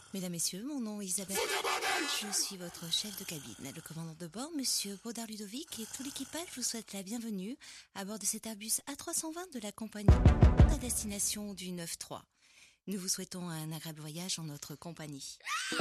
Mesdames, Messieurs, mon nom est Isabelle. Je suis votre chef de cabine. Le commandant de bord, Monsieur Baudard Ludovic, et tout l'équipage vous souhaite la bienvenue à bord de cet Airbus A320 de la compagnie à destination du 9-3. Nous vous souhaitons un agréable voyage en notre compagnie.